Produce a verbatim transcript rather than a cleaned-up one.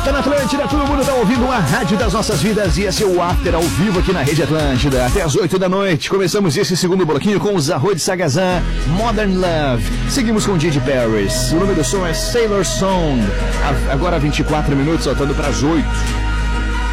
volta na Atlântida, todo mundo tá ouvindo uma rádio das nossas vidas e esse é o After ao vivo aqui na Rede Atlântida. Até as oito da noite, começamos esse segundo bloquinho com os Arroz de Sagazan, Modern Love. Seguimos com Didi Paris, o nome do som é Sailor Song. Agora vinte e quatro minutos, saltando para as oito.